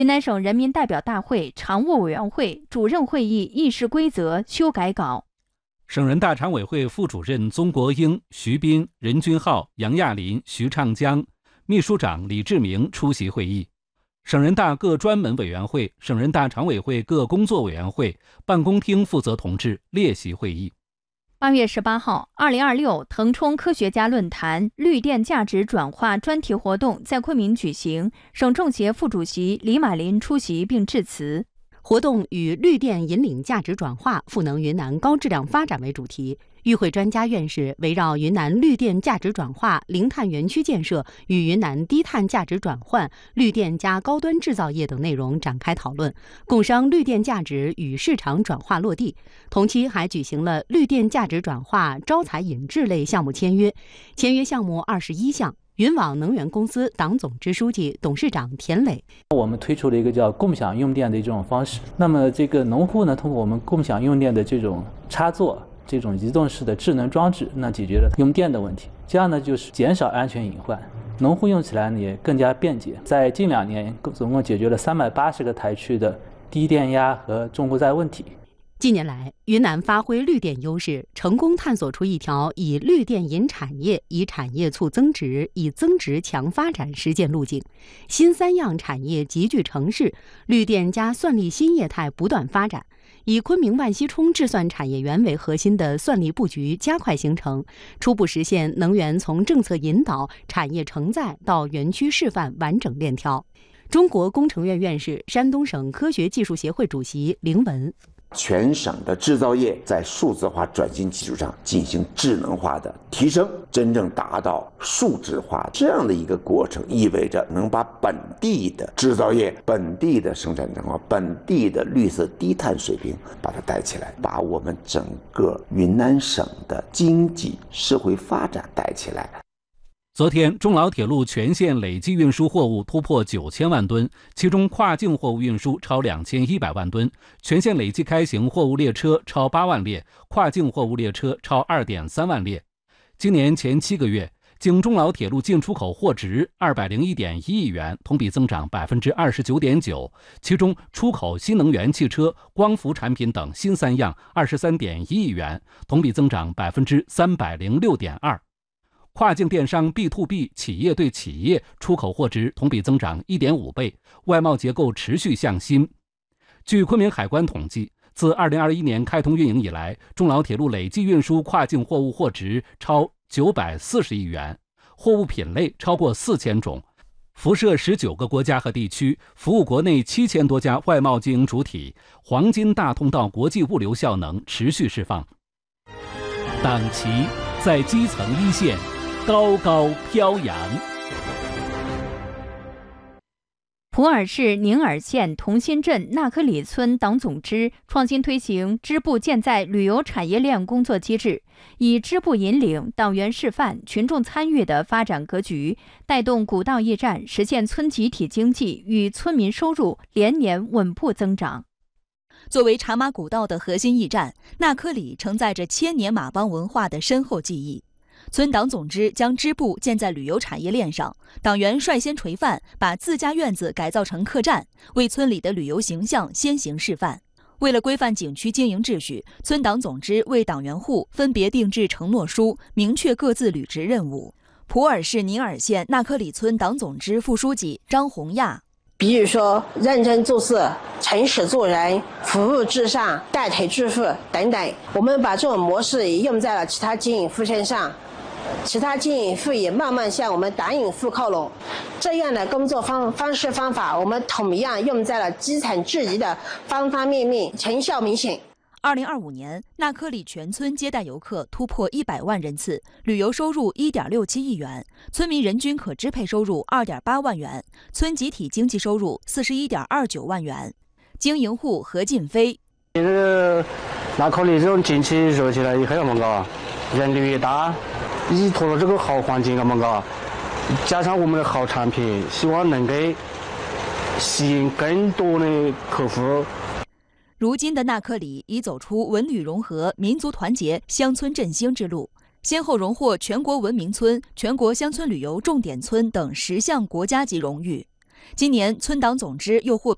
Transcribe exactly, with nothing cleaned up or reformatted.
云南省人民代表大会常务委员会主任会议议事规则修改稿。 省人大常委会副主任宗国英、徐斌、任君浩、杨亚林、徐畅江，秘书长李志明出席会议。省人大各专门委员会、省人大常委会各工作委员会、办公厅负责同志列席会议。 八月十八号，二零二六腾冲科学家论坛绿电价值转化专题活动在昆明举行，省政协副主席李马林出席并致辞。 活动以绿电引领价值转化，赋能云南高质量发展为主题。与会专家院士围绕云南绿电价值转化、零碳园区建设与云南低碳价值转换、绿电加高端制造业等内容展开讨论，共商绿电价值与市场转化落地。同期还举行了绿电价值转化招财引智类项目签约，签约项目二十一项。云网能源公司党总支书记、董事长田磊， 我们推出了一个叫共享用电的这种方式。那么这个农户呢，通过我们共享用电的这种插座、这种移动式的智能装置，那解决了用电的问题。这样呢，就是减少安全隐患，农户用起来呢也更加便捷。在近两年，总共解决了三百八十个台区的低电压和重负载问题。 近年来，云南发挥绿电优势，成功探索出一条以绿电引产业、以产业促增值、以增值强发展实践路径。新三样产业集聚成市，绿电加算力新业态不断发展。以昆明万溪冲制算产业园为核心的算力布局加快形成，初步实现能源从政策引导、产业承载到园区示范完整链条。中国工程院院士、山东省科学技术协会主席凌文。 全省的制造业在数字化转型基础上进行智能化的提升，真正达到数字化这样的一个过程，意味着能把本地的制造业、本地的生产情况、本地的绿色低碳水平把它带起来，把我们整个云南省的经济社会发展带起来。 昨天，中老铁路全线累计运输货物突破九千万吨，其中跨境货物运输超两千一百万吨，全线累计开行货物列车超八万列，跨境货物列车超二点三万列。今年前七个月，经中老铁路进出口货值二百零一点一亿元，同比增长百分之二十九点九，其中出口新能源汽车、光伏产品等新三样二十三点一亿元，同比增长百分之三百零六点二。跨境电商 B to B 企业对企业出口货值同比增长 一点五倍，外贸结构持续向新。据昆明海关统计，自二零二一年开通运营以来，中老铁路累计运输跨境货物货值超九百四十亿元，货物品类超过四千种，辐射十九个国家和地区，服务国内七千多家外贸经营主体，黄金大通道国际物流效能持续释放。党旗在基层一线高高飘扬。 普洱市宁洱县同心镇纳科里村党总支创新推行支部建在旅游产业链工作机制，以支部引领、党员示范、群众参与的发展格局，带动古道驿站实现村集体经济与村民收入连年稳步增长。 作为茶马古道的核心驿站，纳科里承载着千年马帮文化的深厚记忆。村党总支将支部建在旅游产业链上，党员率先垂范，把自家院子改造成客栈，为村里的旅游形象先行示范。为了规范景区经营秩序，村党总支为党员户分别定制承诺书，明确各自履职任务。普洱市宁洱县纳科里村党总支副书记张红亚。 比如说认真做事、诚实做人、服务至上、带头致富等等，我们把这种模式也用在了其他经营户身上，其他经营户也慢慢向我们党引户靠拢。这样的工作方方式方法，我们同样用在了基层治理的方方面面，成效明显。 二零二五年，纳科里全村接待游客突破一百万人次，旅游收入一点六七亿元，村民人均可支配收入二点八万元，村集体经济收入四十一点二九万元。经营户何进飞： 其实纳科里这种近期热起来以后嘛，嘎，人流也大，依托了这个好环境嘛，嘎，加上我们的好产品，希望能给吸引更多的客户。 如今的纳科里已走出文旅融合、民族团结、乡村振兴之路，先后荣获全国文明村、全国乡村旅游重点村等十项国家级荣誉。今年，村党总支又获评